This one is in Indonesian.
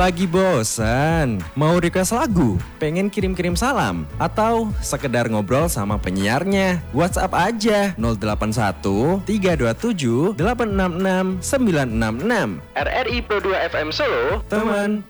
Lagi bosan? Mau request lagu? Pengen kirim-kirim salam? Atau sekedar ngobrol sama penyiarnya? WhatsApp aja 081 327 866 966. RRI Pro 2 FM Solo, teman